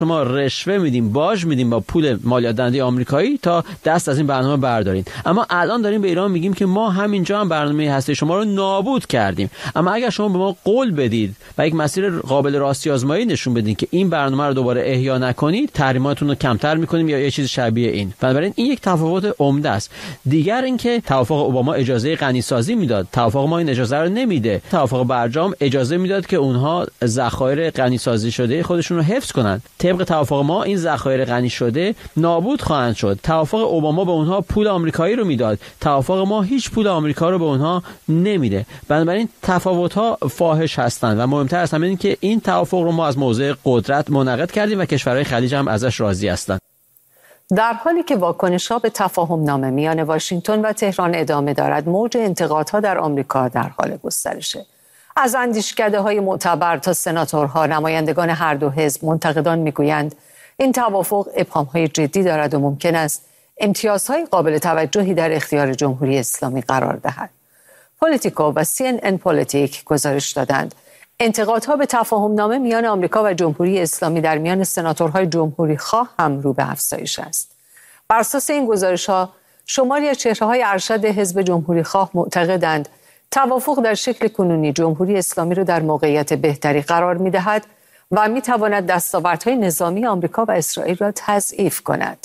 شما رشوه میدیم، باج میدیم با پول مالیات دهنده آمریکایی تا دست از این برنامه بردارین. اما الان داریم به ایران میگیم که ما همینجا هم برنامه هسته شما رو نابود کردیم. اما اگر شما به ما قول بدید و یک مسیر قابل راستی آزمایی نشون بدین که این برنامه رو دوباره احیا نکنید، تحریماتون رو کمتر میکنیم یا یه چیز شبیه این. بنابراین این یک تفاوت عمده است. دیگر اینکه توافق اوباما اجازه غنیسازی میداد، توافق ما این اجازه رو نمیده. توافق برجام اجازه میداد که اونها ذخایر غنیسازی شده خودشون رو حفظ کنن. طبق توافق ما این ذخایر غنی شده نابود خواهند شد. توافق اوباما به اونها پول آمریکایی رو میداد، توافق ما هیچ پول آمریکا رو به اونها نمیده. بنابراین تفاوت‌ها فاحش هستند و مهمتر از همه این که این توافق رو ما از موضع قدرت منعقد کردیم و کشورهای خلیج هم ازش راضی هستند. در حالی که واکنش‌ها به تفاهم نامه میان واشنگتن و تهران ادامه دارد، موج انتقادها در آمریکا در حال گسترشه. از اندیشکده‌های معتبر تا سناتورها، نمایندگان هر دو حزب، منتقدان میگویند این توافق ابهام‌های جدی دارد و ممکن است امتیازهای قابل توجهی در اختیار جمهوری اسلامی قرار دهد. پولیتیکو و CNN پولیتیک گزارش دادند انتقادها به تفاهم نامه میان آمریکا و جمهوری اسلامی در میان سناتورهای جمهوری خواه هم رو به افزایش است. بر اساس این گزارش‌ها، شماری از چهره‌های ارشد حزب جمهوری خواه معتقدند توافق در شکل کنونی جمهوری اسلامی را در موقعیت بهتری قرار می‌دهد و می‌تواند دستاوردهای نظامی آمریکا و اسرائیل را تضعیف کند.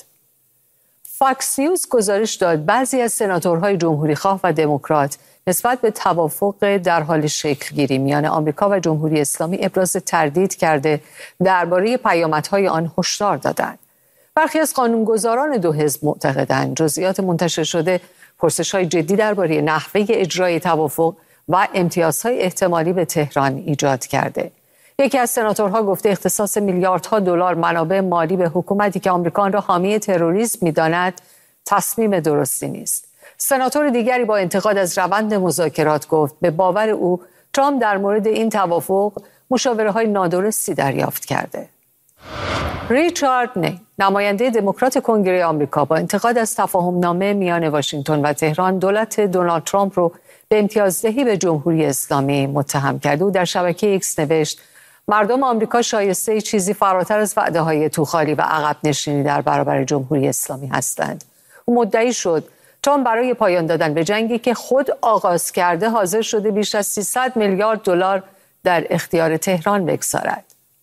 فاکس نیوز گزارش داد بعضی از سناتورهای جمهوری خواه و دموکرات نسبت به توافق در حال شکل گیری میان آمریکا و جمهوری اسلامی ابراز تردید کرده درباره پیامدهای آن هشدار دادند. برخی از قانونگذاران دو حزب معتقدند جزئیات منتشر شده پرسش‌های جدی درباره نحوه اجرای توافق و امتیازهای احتمالی به تهران ایجاد کرده. یکی از سناتورها گفته اختصاص میلیاردها دلار منابع مالی به حکومتی که آمریکا آن را حامی تروریسم می‌داند تصمیم درستی نیست. سناتور دیگری با انتقاد از روند مذاکرات گفت به باور او ترامپ در مورد این توافق مشاوره‌های نادرستی دریافت کرده. ریچارد نی، نماینده دموکرات کنگره آمریکا، با انتقاد از تفاهم نامه میان واشنگتن و تهران دولت دونالد ترامپ رو به امتیازدهی به جمهوری اسلامی متهم کرد. او در شبکه ایکس نوشت مردم آمریکا شایسته چیزی فراتر از وعده‌های توخالی و عقب نشینی در برابر جمهوری اسلامی هستند. او مدعی شد ترامپ برای پایان دادن به جنگی که خود آغاز کرده حاضر شده بیش از 300 میلیارد دلار در اختیار تهران بگذارد.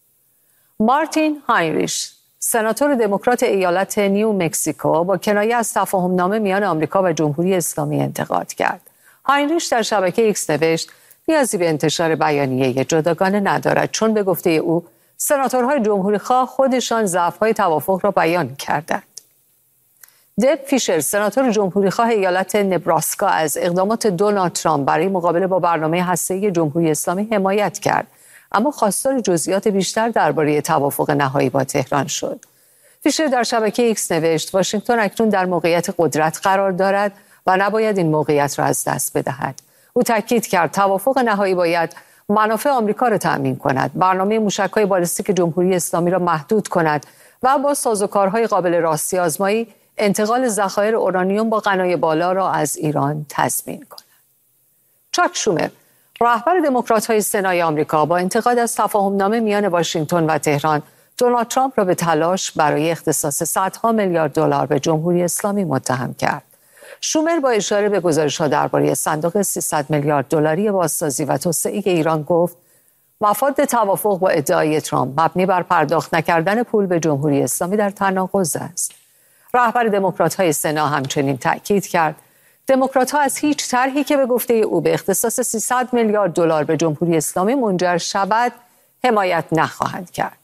مارتین هاینریش، سناتور دموکرات ایالت نیو مکزیکو، با کنایه از تفاهم نامه میان آمریکا و جمهوری اسلامی انتقاد کرد. هاینریش در شبکه ایکس نوشت نیازی به انتشار بیانیه جداگانه ندارد، چون به گفته او سناتورهای جمهوری خواه خودشان ضعف‌های توافق را بیان کردند. دب فیشر، سناتور جمهوری خواه ایالت نبراسکا، از اقدامات دونالد ترامپ برای مقابله با برنامه هسته‌ای جمهوری اسلامی حمایت کرد، اما خواستار جزئیات بیشتر درباره توافق نهایی با تهران شد. فیشر در شبکه ایکس نوشت واشنگتن اکنون در موقعیت قدرت قرار دارد و نباید این موقعیت را از دست بدهد. او تاکید کرد توافق نهایی باید منافع آمریکا را تأمین کند، برنامه موشک‌های بالستیک جمهوری اسلامی را محدود کند و با سازوکارهای قابل راستی آزمایی انتقال ذخایر اورانیوم با غنای بالا را از ایران تضمین کند. چاک شومر، رهبر دموکرات‌های سنای آمریکا، با انتقاد از تفاهم نامه میان واشنگتن و تهران دونالد ترامپ را به تلاش برای اختصاص صدها میلیارد دلار به جمهوری اسلامی متهم کرد. شومر با اشاره به گزارش‌ها درباره صندوق 300 میلیارد دلاری بازسازی و توسعه ایران گفت مفاد توافق با ادعای ترامپ مبنی بر پرداخت نکردن پول به جمهوری اسلامی در تناقض است. رهبر دموکرات‌های سنا همچنین تأکید کرد دموکرات‌ها از هیچ طرحی که به گفته او به اختصاص 300 میلیارد دلار به جمهوری اسلامی منجر شود حمایت نخواهند کرد.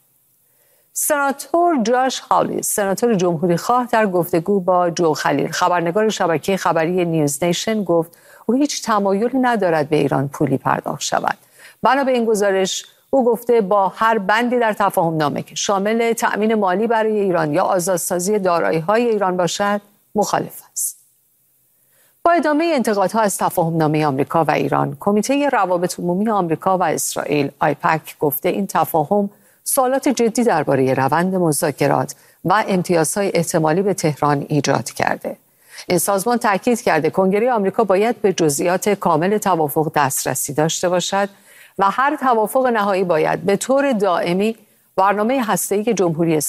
سناتور جاش هالیس، سناتور جمهوری خواه، در گفتگو با جو خلیل، خبرنگار شبکه خبری نیوز نیشن، گفت او هیچ تمایلی ندارد به ایران پولی پرداخت شود. بنا به این گزارش او گفته با هر بندی در تفاهم نامه که شامل تأمین مالی برای ایران یا آزادسازی دارایی‌های ایران باشد مخالف است. با ادامه انتقادها از تفاهم نامه آمریکا و ایران، کمیته روابط عمومی آمریکا و اسرائیل آیپک گفته این تفاهم سوالات جدی درباره روند مذاکرات و امتیازهای احتمالی به تهران ایجاد کرده. این سازمان تاکید کرده کنگره آمریکا باید به جزئیات کامل توافق دسترسی داشته باشد و هر توافق نهایی باید به طور دائمی برنامه هسته‌ای جمهوری